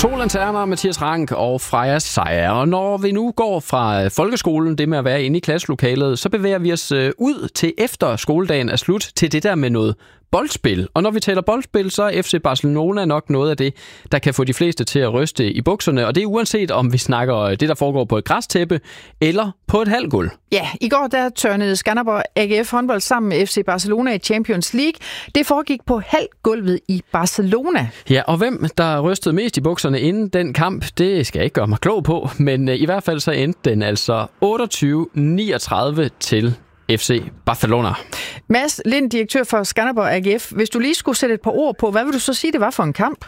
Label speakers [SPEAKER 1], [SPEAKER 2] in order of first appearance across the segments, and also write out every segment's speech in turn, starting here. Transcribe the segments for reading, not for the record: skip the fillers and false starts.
[SPEAKER 1] To lanterner, Mathias Rank og Freja Sejer. Og når vi nu går fra folkeskolen, det med at være inde i klasselokalet, så bevæger vi os ud til efter skoledagen er slut til det der med noget boldspil. Og når vi taler boldspil, så er FC Barcelona nok noget af det, der kan få de fleste til at ryste i bukserne. Og det er uanset om vi snakker det, der foregår på et græstæppe eller på et halvgulv.
[SPEAKER 2] Ja, i går der tørnede Skanderborg AGF håndbold sammen med FC Barcelona i Champions League. Det foregik på halvgulvet i Barcelona.
[SPEAKER 1] Ja, og hvem der rystede mest i bukserne inden den kamp, det skal jeg ikke gøre mig klog på. Men i hvert fald så endte den altså 28-39 til FC Barcelona.
[SPEAKER 2] Mads Lind, direktør for Skanderborg AGF. Hvis du lige skulle sætte et par ord på, hvad vil du så sige, det var for en kamp?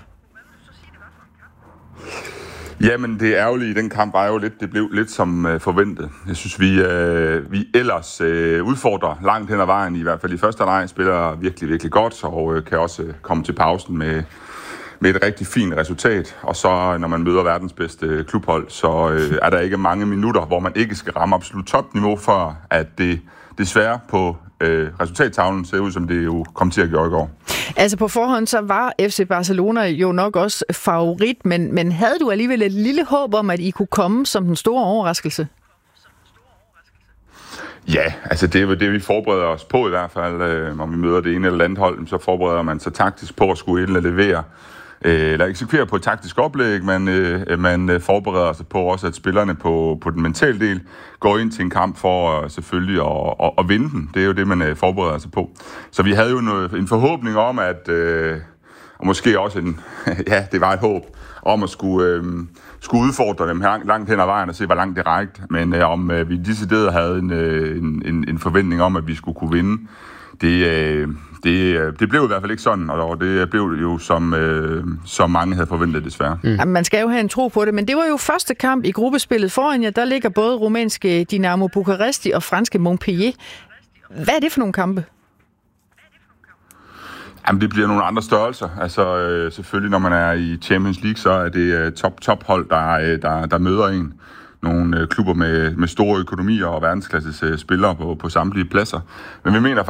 [SPEAKER 3] Jamen, det ærgerlige i den kamp var jo lidt, det blev lidt som forventet. Jeg synes, vi ellers udfordrer langt hen ad vejen, i hvert fald i første leg, spiller virkelig, virkelig godt, og kan også komme til pausen med et rigtig fint resultat. Og så, når man møder verdens bedste klubhold, så er der ikke mange minutter, hvor man ikke skal ramme absolut topniveau, for at det desværre på resultattavlen ser ud, som det jo kom til at gøre i går.
[SPEAKER 2] Altså på forhånd, så var FC Barcelona jo nok også favorit, men havde du alligevel et lille håb om, at I kunne komme som den store overraskelse?
[SPEAKER 3] Ja, altså det er det, vi forbereder os på i hvert fald. Når vi møder det ene eller andet hold, så forbereder man sig taktisk på at skulle ind og levere. Eller eksekvere på et taktisk oplæg, men man forbereder sig på også, at spillerne på den mentale del går ind til en kamp for selvfølgelig at vinde den. Det er jo det, man forbereder sig på. Så vi havde jo en forhåbning om, at og måske også det var et håb om at skulle udfordre dem her langt hen ad vejen og se, hvor langt det rækte. Men om vi decideret havde en forventning om, at vi skulle kunne vinde, det blev i hvert fald ikke sådan, og det blev jo som mange havde forventet desværre.
[SPEAKER 2] Ja, man skal jo have en tro på det, men det var jo første kamp i gruppespillet foran jer. Der ligger både rumænske Dinamo Bukaresti og franske Montpellier. Hvad er det for nogle kampe?
[SPEAKER 3] Jamen, det bliver nogle andre størrelser. Altså, selvfølgelig, når man er i Champions League, så er det top-hold, der møder en. Nogle klubber med store økonomier og verdensklasses spillere på samtlige pladser. Men vi mener